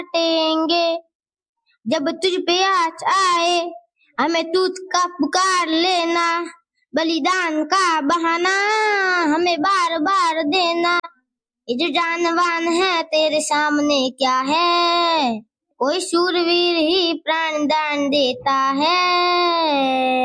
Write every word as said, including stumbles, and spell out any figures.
काटेंगे। जब तुझ पे आँच आए हमें तुझ का पुकार लेना, बलिदान का बहाना हमें बार बार देना। ये जो जानवान है तेरे सामने क्या है, कोई शूरवीर ही प्राण दान देता है।